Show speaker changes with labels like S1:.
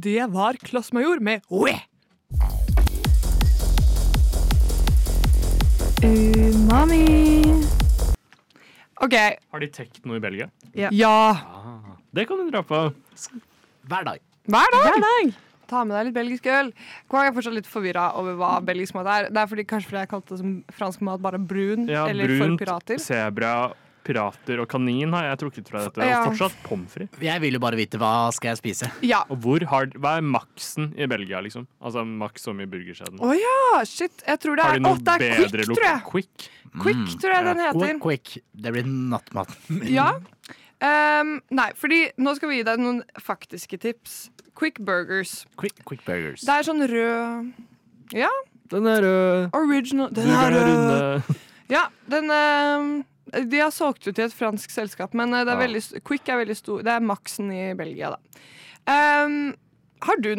S1: det var Klossmajor med Oi! Umami. Ok.
S2: Har de tekno i Belgia?
S1: Ja.
S2: Det kan du dra på.
S3: Hver dag.
S1: Hver dag. Ta med deg litt belgisk øl. Kvang er fortsatt litt forvirret over hva belgisk mat er. Det er kanskje fordi jeg kalte det som fransk mat bare brun, eller
S2: brunt,
S1: for pirater.
S2: sebra, pirater og kanin har jeg trukket fra dette.
S1: Ja.
S2: Og fortsatt pommes frites.
S3: Jeg vil jo bare vite hva skal jeg spise.
S1: Ja.
S2: Og hva er maksen i Belgia, liksom? Altså maks som i burgerskjeden.
S1: Shit. Jeg tror det
S2: Har
S1: er
S2: de noe
S1: det er
S2: bedre
S1: Quick, tror jeg.
S2: Quick?
S1: Quick, tror jeg den heter.
S3: Quick. Det blir nattmat.
S1: Ja. Nei, fordi nå skal vi gi deg noen faktiske tips. Quick burgers.
S3: Quick burgers.
S1: Det er sånn rød. Ja.
S2: Den er rød.
S1: Original. Den
S2: Burgeren
S1: er
S2: er
S1: rød.
S2: runde.
S1: Ja, de har solgt ut til et fransk selskap, men det er Quick er veldig stor. Det er maksen i Belgia, da. Har du